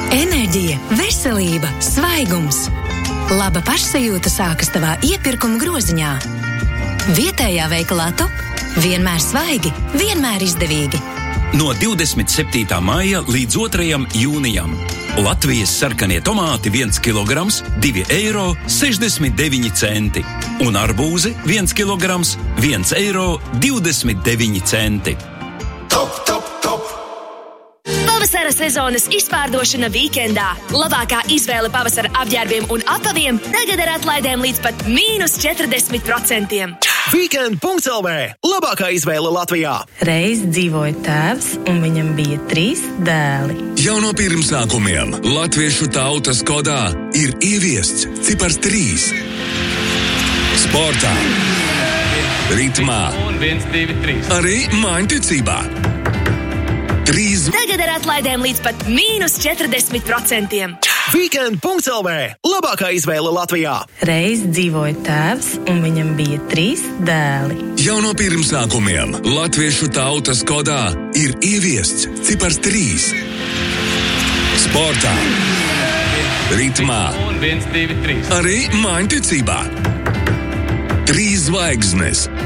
Enerģija, veselība, svaigums. Laba pašsajūta sākas tavā iepirkuma groziņā. Vietējā veikalā Top. Vienmēr svaigi, vienmēr izdevīgi. No 27. maija līdz 2. jūnijam. Latvijas sarkanie tomāti 1 kilograms, 2,69 eiro. Un arbūzi 1 kilograms, 1,29 eiro. Top, top, top! Pavasara sezonas izpārdošana vīkendā. Labākā izvēle pavasara apģērbiem un apaviem tagad ar atlaidēm līdz pat -40%. Weekend.lv. Labākā izvēle Latvijā. Reiz dzīvoja tēvs, un viņam bija 3 dēli. Jau no pirmsākumiem latviešu tautas kodā ir ieviests cipars 3. Sportā, ritmā un 1, 2, 3. Arī mājņticībā. 3. Tagad ar atlaidēm līdz pat -40%. Weekend.lv. Labākā izvēle Latvijā. Reiz dzīvoja tēvs, un viņam bija 3 dēli. Jau no pirmsākumiem latviešu tautas kodā ir ieviests cipars 3. Sportā, ritmā Un 1, 2, 3. Arī mājņticībā. 3 zvaigznes